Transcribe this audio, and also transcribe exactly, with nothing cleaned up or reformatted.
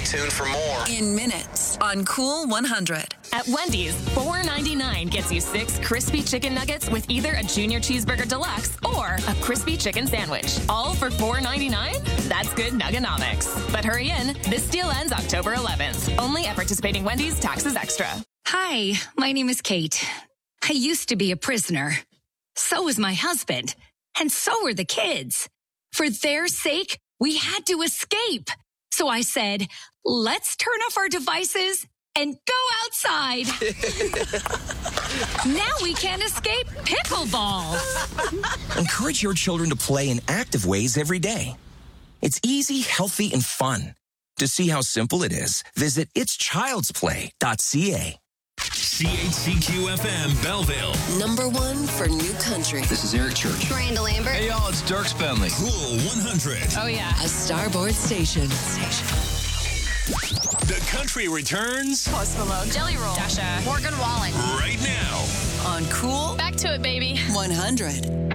tuned for more in minutes on Cool one hundred. At Wendy's, four ninety-nine gets you six crispy chicken nuggets with either a Junior Cheeseburger Deluxe or a crispy chicken sandwich. All for four ninety-nine? That's good Nugganomics. But hurry in. This deal ends October eleventh. Only at participating Wendy's, taxes extra. Hi, my name is Kate. I used to be a prisoner. So was my husband. And so were the kids. For their sake, we had to escape. So I said, let's turn off our devices and go outside. Now we can't escape pickleball. Encourage your children to play in active ways every day. It's easy, healthy, and fun. To see how simple it is, visit its childs play dot c a. C H C Q F M Belleville. Number one for new country. This is Eric Church. Miranda Lambert. Hey, y'all, it's Dirk Spenley. Cool one hundred. Oh, yeah. A Starboard station. The country returns Post Malone. Jelly Roll. Dasha. Morgan Wallen. right now. On Cool Back to it, baby. one hundred.